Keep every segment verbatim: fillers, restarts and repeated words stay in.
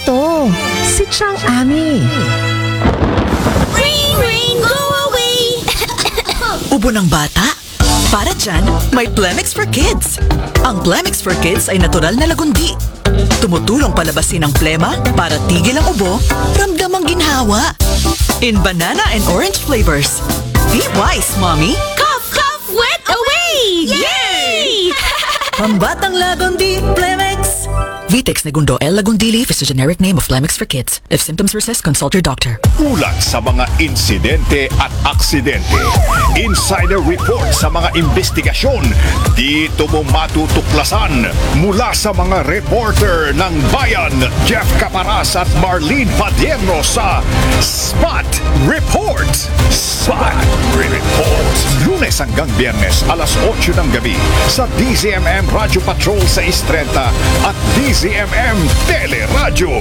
to, si Chang Ami. Rain, rain, go away! Ubo ng bata? Para dyan, may Plemix for Kids. Ang Plemix for Kids ay natural na lagundi. Tumutulong palabasin ang plema para tigil ang ubo, ramdam ang ginhawa. In banana and orange flavors. Be wise, Mommy! Cough, cough, wet away! Yay! Pambatang lagundi, Plemix! Vitex Negundo L. Lagundili is a generic name of Plemix for Kids. If symptoms persist, consult your doctor. Ulat sa mga insidente at aksidente. Insider report sa mga investigasyon. Dito mo matutuklasan mula sa mga reporter ng bayan. Jeff Caparas at Marlene Padierno sa Spot Report. Spot Report. Lunes hanggang Biyernes, alas otso ng gabi sa D Z M M Radio Patrol sa Istrenta at D Z M M Teleradyo.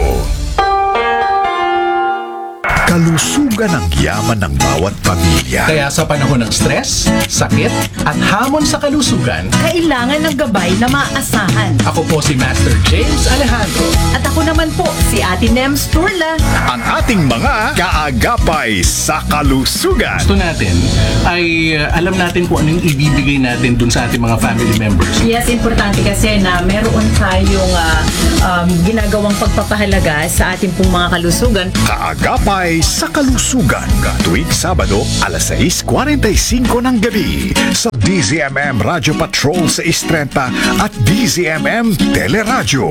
Kalusugan ang yaman ng bawat pamilya. Kaya sa panahon ng stress, sakit, at hamon sa kalusugan, kailangan ng gabay na maaasahan. ako po si Master James Alejandro. At ako naman po, si Ate Nems Turla. Ang ating mga kaagapay sa kalusugan. Gusto natin ay uh, alam natin kung ano yung ibibigay natin dun sa ating mga family members. Yes, importante kasi na meron tayong uh, um, ginagawang pagpapahalaga sa ating pong mga kalusugan. Kaagapay sa kalusugan. Tuwing Sabado, alas sais kuwarenta y singko ng gabi sa D Z M M Radio Patrol sa Istrenta at D Z M M Teleradyo.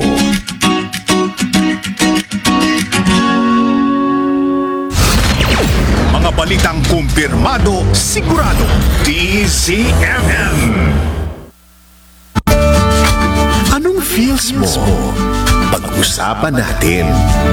Mga balitang kumpirmado, sigurado. D Z M M. Anong feels mo? Pag-usapan natin.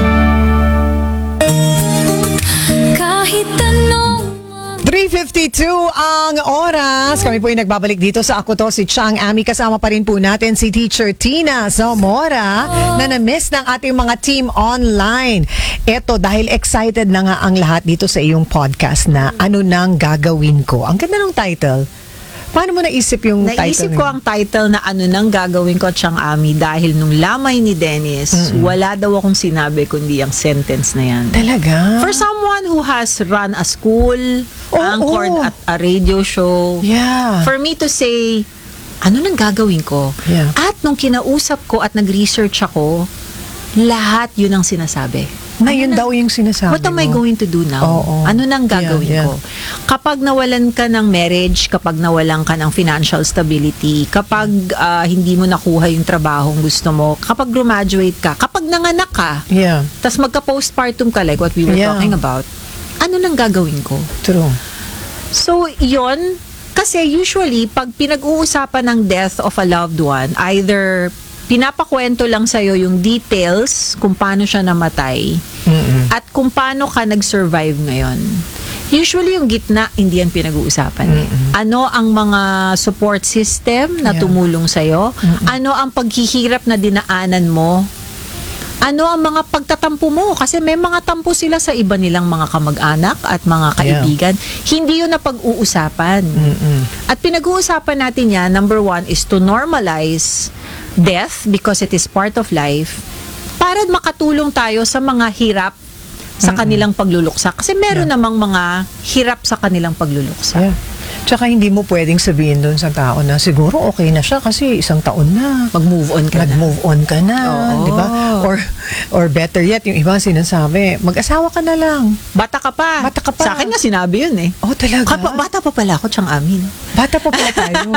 Kahit anong three fifty-two ang oras. Kami po yung nagbabalik dito sa Ako To, si Chang Ami. Kasama pa rin po natin si Teacher Tina Zamora na na-miss ng ating mga team online. Eto, dahil excited na nga ang lahat dito sa iyong podcast na Ano Nang Gagawin Ko. Ang ganda ng title. Paano mo naisip yung title? Naisip ko ang title na Ano Nang Gagawin Ko, Chang Ami, dahil nung lamay ni Dennis, mm-mm, wala daw akong sinabi kundi ang sentence na yan. Talaga? For someone who has run a school, Oh, anchored oh. at a radio show, Yeah. for me to say, ano nang gagawin ko? Yeah. At nung kinausap ko at nag-research ako, lahat yun ang sinasabi. Na yun Ano daw yung sinasabi What am I mo? going to do now? Oo. Ano nang gagawin Yeah, yeah. ko? Kapag nawalan ka ng marriage, kapag nawalan ka ng financial stability, kapag ah, hindi mo nakuha yung trabahong gusto mo, kapag graduate ka, kapag nanganak ka, Yeah. tas magka-postpartum ka like what we were Yeah. talking about, ano nang gagawin ko? True. So, yon kasi usually, pag pinag-uusapan ng death of a loved one, either pinapakwento lang sa'yo yung details kung paano siya namatay Mm-mm. at kung paano ka nag-survive ngayon. Usually, yung gitna, hindi yan pinag-uusapan. Eh. Ano ang mga support system na Yeah. tumulong sa'yo? Ano ang paghihirap na dinaanan mo? Ano ang mga pagtatampo mo? Kasi may mga tampo sila sa iba nilang mga kamag-anak at mga kaibigan. Hindi yun na pag-uusapan. Mm-mm. At pinag-uusapan natin yan, number one, is to normalize death because it is part of life para makatulong tayo sa mga hirap sa kanilang pagluluksa. Kasi meron Yeah. namang mga hirap sa kanilang pagluluksa. Yeah. Tsaka hindi mo pwedeng sabihin doon sa tao na siguro okay na siya kasi isang taon na. Mag-move on ka na. Nag-move on ka na, Oo. di ba? Or or better yet, yung ibang sinasabi, mag-asawa ka na lang. Bata ka pa. Bata ka pa. Sa akin nga sinabi yun eh. Oh, talaga? Kapa, bata pa pala ako, Chang Amin. Bata pa pala tayo.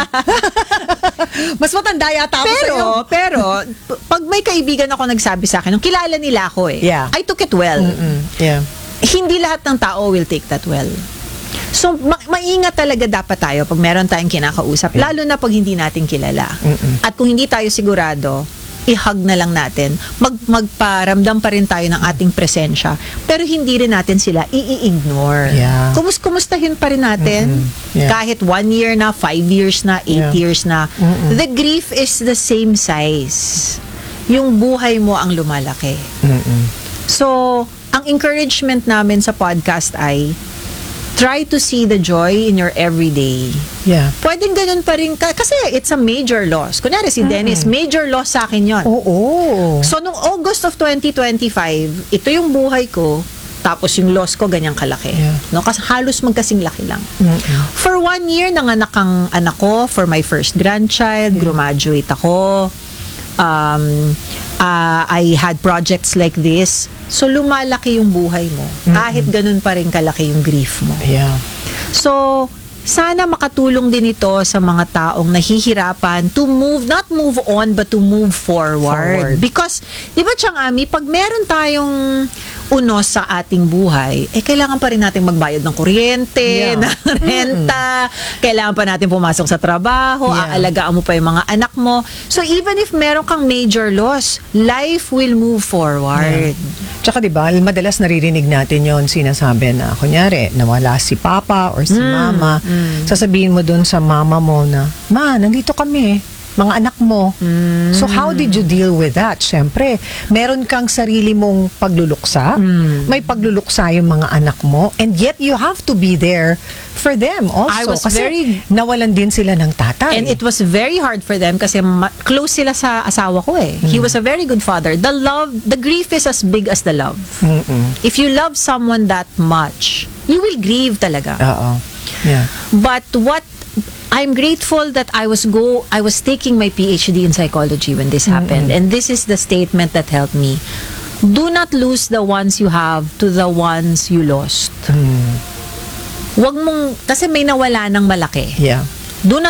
Mas matanda yata ako sa'yo. Pero, pero, p- pag may kaibigan ako nagsabi sa akin, nung kilala nila ako eh, Yeah. I took it well. Mm, yeah. Hindi lahat ng tao will take that well. So, ma- maingat talaga dapat tayo pag meron tayong kinakausap, lalo na pag hindi natin kilala. Mm-mm. At kung hindi tayo sigurado, i-hug na lang natin. Mag magparamdam pa rin tayo ng ating presensya. Pero hindi rin natin sila i-ignore. Yeah. Kumus kumustahin pa rin natin. Mm-mm. Yeah. Kahit one year na, five years na, eight Yeah. years na. Mm-mm. The grief is the same size. Yung buhay mo ang lumalaki. Mm-mm. So, ang encouragement namin sa podcast ay try to see the joy in your everyday. Yeah. Pwedeng ganun pa rin. ka- Kasi it's a major loss. Kunyari si Dennis, major loss sa akin yon. Oo. So, nung August of twenty twenty-five, ito yung buhay ko, tapos yung loss ko, ganyang kalaki. Yeah. No? Kasi halos magkasing laki lang. For one year, nanganak ang anak ko for my first grandchild, graduate ako. Um, uh, I had projects like this. So, lumalaki yung buhay mo. Kahit ganun pa rin kalaki yung grief mo. Yeah. So, sana makatulong din ito sa mga taong nahihirapan to move, not move on, but to move forward. Forward. Because, di ba, Chang Ami, pag meron tayong unos sa ating buhay, eh, kailangan pa rin natin magbayad ng kuryente, Yeah. ng renta, kailangan pa natin pumasok sa trabaho, Yeah. aalagaan mo pa yung mga anak mo. So, even if meron kang major loss, life will move forward. Tsaka diba, madalas naririnig natin yon sinasabi na, kunyari, nawala si papa or si mama. Sasabihin mo dun sa mama mo na, ma, nandito kami, mga anak mo. So how did you deal with that? Siyempre, meron kang sarili mong pagluluksa, may pagluluksa yung mga anak mo, and yet you have to be there for them also. I was kasi very- nawalan din sila ng tatay. And it was very hard for them kasi ma- close sila sa asawa ko eh. He was a very good father. The love, the grief is as big as the love. If you love someone that much, you will grieve talaga. Oo. Yeah. But what I'm grateful that I was go I was taking my P H D in psychology when this happened, and this is the statement that helped me. Do not lose the ones you have to the ones you lost. Wag mong kasi may nawala ng malaki. Yeah. Do not